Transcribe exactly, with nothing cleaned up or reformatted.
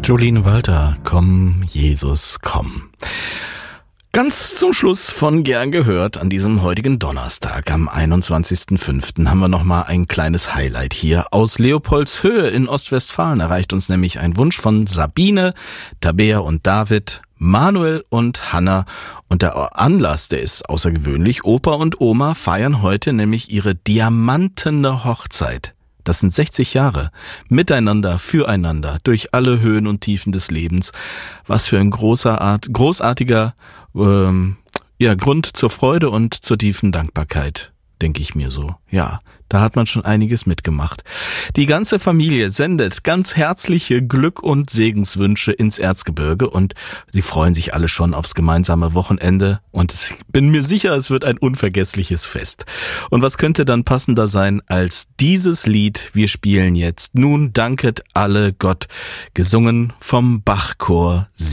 Jolene Walter, komm, Jesus, komm. Ganz zum Schluss von Gern gehört an diesem heutigen Donnerstag, am einundzwanzigsten fünften haben wir nochmal ein kleines Highlight hier. Aus Leopoldshöhe in Ostwestfalen erreicht uns nämlich ein Wunsch von Sabine, Tabea und David, Manuel und Hanna. Und der Anlass, der ist außergewöhnlich. Opa und Oma feiern heute nämlich ihre diamantene Hochzeit. Das sind sechzig Jahre. Miteinander, füreinander, durch alle Höhen und Tiefen des Lebens. Was für ein großer Art, großartiger ähm, ja, Grund zur Freude und zur tiefen Dankbarkeit, denke ich mir so. Ja, da hat man schon einiges mitgemacht. Die ganze Familie sendet ganz herzliche Glück- und Segenswünsche ins Erzgebirge und sie freuen sich alle schon aufs gemeinsame Wochenende und ich bin mir sicher, es wird ein unvergessliches Fest. Und was könnte dann passender sein als dieses Lied? Wir spielen jetzt Nun danket alle Gott, gesungen vom Bachchor